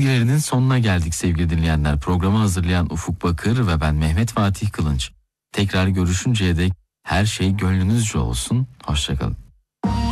çizgilerinin sonuna geldik sevgili dinleyenler. Programı hazırlayan Ufuk Bakır ve ben Mehmet Fatih Kılınç. Tekrar görüşünceye dek her şey gönlünüzce olsun. Hoşça kalın.